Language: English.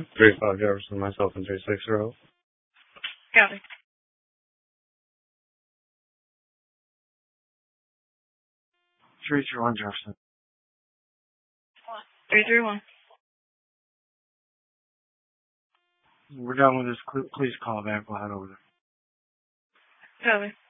3-5 Jefferson, myself, and 360. Copy. 331 Jefferson. 331. We're done with this. Please call back. We'll head over there. Copy.